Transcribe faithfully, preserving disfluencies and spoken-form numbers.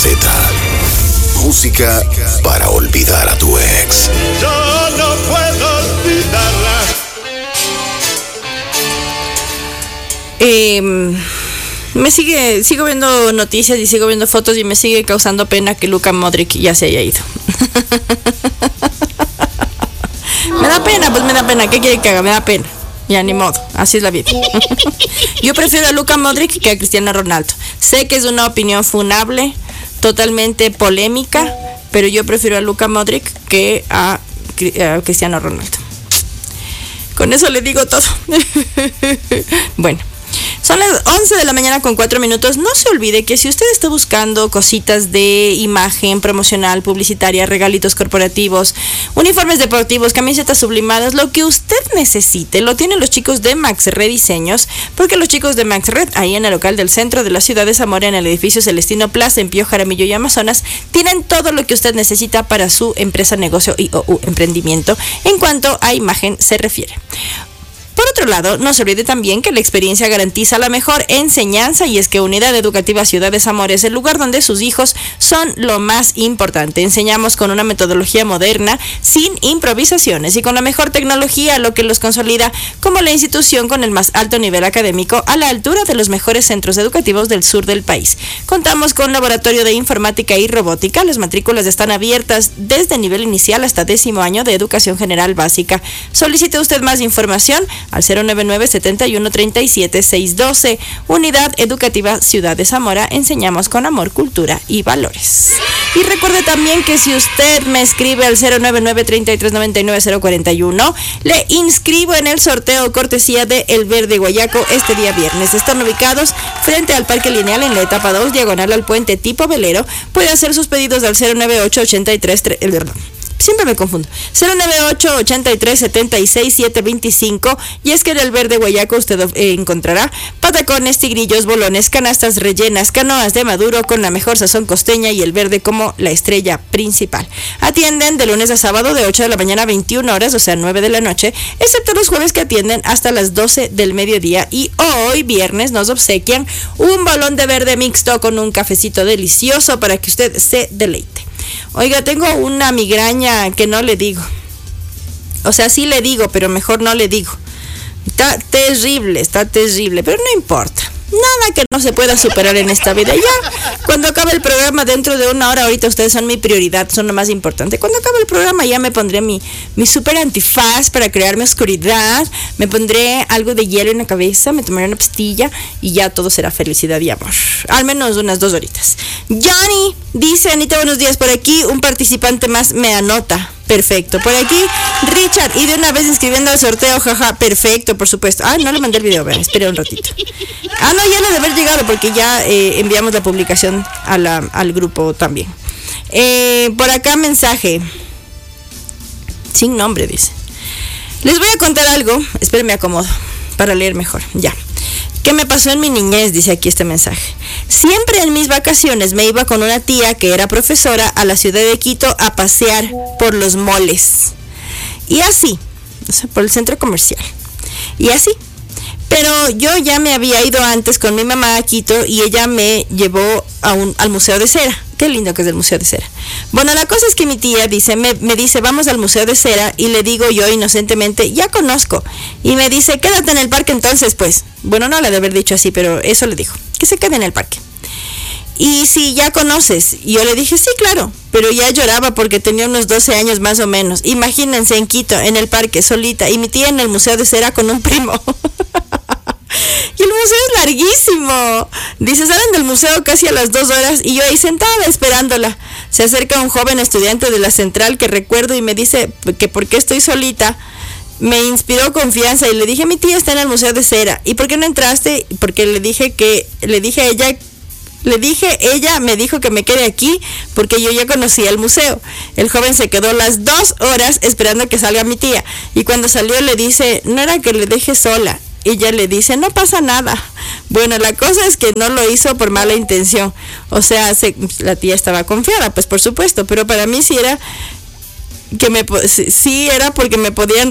Z. Música para olvidar a tu ex. Yo no puedo olvidarla. Eh, me sigue, sigo viendo noticias y sigo viendo fotos y me sigue causando pena que Luka Modric ya se haya ido. Me da pena, pues me da pena. ¿Qué quiere que haga? Me da pena. Ya, ni modo, así es la vida. Yo prefiero a Luka Modric que a Cristiano Ronaldo. Sé que es una opinión funable, totalmente polémica, pero yo prefiero a Luka Modric que a, a Cristiano Ronaldo. Con eso le digo todo. Bueno, son las once de la mañana con cuatro minutos. No se olvide que si usted está buscando cositas de imagen promocional, publicitaria, regalitos corporativos, uniformes deportivos, camisetas sublimadas, lo que usted necesite, lo tienen los chicos de Max Red Diseños, porque los chicos de Max Red, ahí en el local del centro de la ciudad de Zamora, en el edificio Celestino Plaza, en Pío Jaramillo y Amazonas, tienen todo lo que usted necesita para su empresa, negocio y o u emprendimiento en cuanto a imagen se refiere. Por otro lado, no se olvide también que la experiencia garantiza la mejor enseñanza, y es que Unidad Educativa Ciudad de Zamora es el lugar donde sus hijos son lo más importante. Enseñamos con una metodología moderna, sin improvisaciones y con la mejor tecnología, lo que los consolida como la institución con el más alto nivel académico a la altura de los mejores centros educativos del sur del país. Contamos con laboratorio de informática y robótica. Las matrículas están abiertas desde nivel inicial hasta décimo año de educación general básica. Solicite usted más información al cero nueve nueve, siete uno, tres siete, seis uno dos. Unidad Educativa Ciudad de Zamora. Enseñamos con amor, cultura y valores. Y recuerde también que si usted me escribe al cero nueve nueve, tres tres nueve nueve, cero cuatro uno, le inscribo en el sorteo cortesía de El Verde Guayaco este día viernes. Están ubicados frente al Parque Lineal en la etapa dos, diagonal al puente tipo velero. Puede hacer sus pedidos al cero nueve ocho, ochenta y tres, el verdad. Siempre me confundo. cero nueve ocho, ochenta y tres, setenta y seis, setecientos veinticinco. Y es que en El Verde Guayaco usted eh, encontrará patacones, tigrillos, bolones, canastas rellenas, canoas de maduro con la mejor sazón costeña y el verde como la estrella principal. Atienden de lunes a sábado de ocho de la mañana a veintiuna horas, o sea nueve de la noche, excepto los jueves que atienden hasta las doce del mediodía. Y hoy viernes nos obsequian un balón de verde mixto con un cafecito delicioso para que usted se deleite. Oiga, tengo una migraña que no le digo. O sea, sí le digo, pero mejor no le digo. Está terrible, está terrible, pero no importa. Nada que no se pueda superar en esta vida. Ya, cuando acabe el programa dentro de una hora, ahorita ustedes son mi prioridad, son lo más importante. Cuando acabe el programa ya me pondré mi, mi super antifaz para crearme oscuridad, me pondré algo de hielo en la cabeza, me tomaré una pastilla y ya todo será felicidad y amor. Al menos unas dos horitas. Johnny dice: Anita, buenos días, por aquí un participante más me anota. Perfecto. Por aquí, Richard, y de una vez inscribiendo al sorteo, jaja, perfecto, por supuesto. Ah, no le mandé el video, vean, espere un ratito. Ah, no, ya no debe haber llegado porque ya eh, enviamos la publicación a la, al grupo también. Eh, por acá mensaje. Sin nombre, dice. Les voy a contar algo, esperen, me acomodo para leer mejor, ya. ¿Qué me pasó en mi niñez? Dice aquí este mensaje. Siempre en mis vacaciones me iba con una tía que era profesora a la ciudad de Quito a pasear por los moles. Y así, o sea, por el centro comercial. Y así. Pero yo ya me había ido antes con mi mamá a Quito y ella me llevó a un, al Museo de Cera. Qué lindo que es el Museo de Cera. Bueno, la cosa es que mi tía dice, me, me dice, vamos al Museo de Cera, y le digo yo inocentemente, ya conozco. Y me dice, quédate en el parque entonces, pues. Bueno, no le de haber dicho así, pero eso le dijo, que se quede en el parque. Y si ya conoces, y yo le dije, sí, claro, pero ya lloraba porque tenía unos doce años más o menos. Imagínense en Quito, en el parque, solita, y mi tía en el Museo de Cera con un primo. Y el museo es larguísimo. Dice, salen del museo casi a las dos horas y yo ahí sentada esperándola. Se acerca un joven estudiante de la central que recuerdo y me dice que por qué estoy solita. Me inspiró confianza y le dije, mi tía está en el Museo de Cera. ¿Y por qué no entraste? Porque le dije que, le dije a ella, le dije, ella me dijo que me quede aquí porque yo ya conocía el museo. El joven se quedó las dos horas esperando que salga mi tía. Y cuando salió le dice, no era que le deje sola. Y ella le dice, no pasa nada. Bueno, la cosa es que no lo hizo por mala intención. O sea, se, la tía estaba confiada, pues por supuesto. Pero para mí sí era, que me, sí era porque me podían